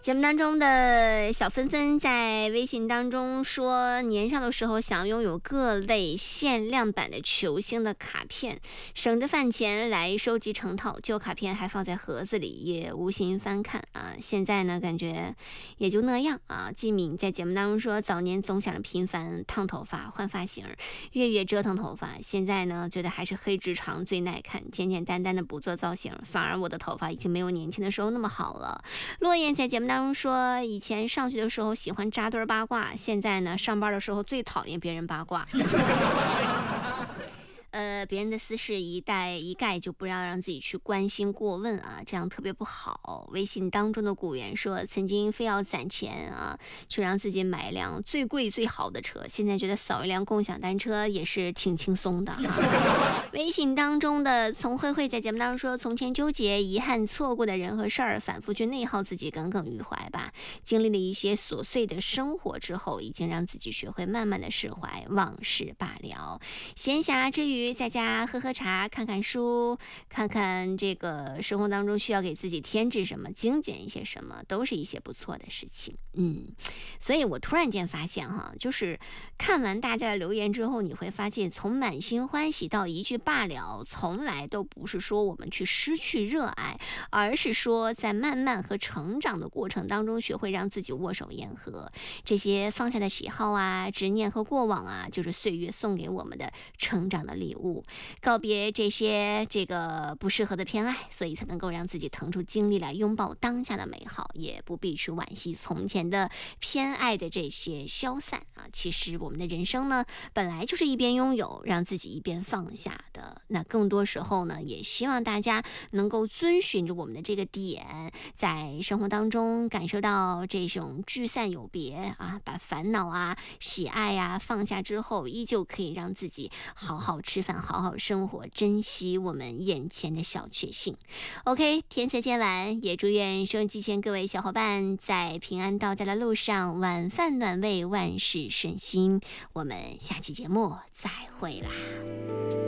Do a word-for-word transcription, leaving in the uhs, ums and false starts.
节目当中的小芬芬在微信当中说，年少的时候想拥有各类限量版的球星的卡片，省着饭钱来收集成套，旧卡片还放在盒子里，也无心翻看啊。现在呢，感觉也就那样啊。季敏在节目当中说，早年总想着频繁烫头发、换发型，月月折腾头发，现在呢，觉得还是黑直长最耐看，简简单单的不做造型，反而我的头发已经没有年轻的时候那么好了。落雁在节目当中说，以前上学的时候喜欢扎堆八卦，现在呢上班的时候最讨厌别人八卦。呃，别人的私事一概一概就不要让自己去关心过问啊，这样特别不好。微信当中的古元说，曾经非要攒钱啊，去让自己买一辆最贵最好的车，现在觉得扫一辆共享单车也是挺轻松的、啊。微信当中的丛慧慧在节目当中说，从前纠结遗憾错过的人和事儿，反复去内耗自己，耿耿于怀吧。经历了一些琐碎的生活之后，已经让自己学会慢慢的释怀，往事罢了。闲暇之余在家喝喝茶，看看书，看看这个生活当中需要给自己添置什么，精简一些什么，都是一些不错的事情。嗯，所以我突然间发现哈，就是看完大家的留言之后，你会发现从满心欢喜到一句罢了，从来都不是说我们去失去热爱，而是说在慢慢和成长的过程当中，学会让自己握手言和。这些放下的喜好啊、执念和过往啊，就是岁月送给我们的成长的礼物。告别这些这个不适合的偏爱，所以才能够让自己腾出精力来拥抱当下的美好，也不必去惋惜从前的偏爱的这些消散啊。其实我们的人生呢，本来就是一边拥有，让自己一边放下的。那更多时候呢，也希望大家能够遵循着我们的这个点，在生活当中感受到这种聚散有别啊，把烦恼啊、喜爱啊放下之后，依旧可以让自己好好吃饭，好好生活，珍惜我们眼前的小确幸。 OK， 天色渐晚，也祝愿收音机前各位小伙伴在平安到家的路上晚饭暖胃，万事顺心。我们下期节目再会啦。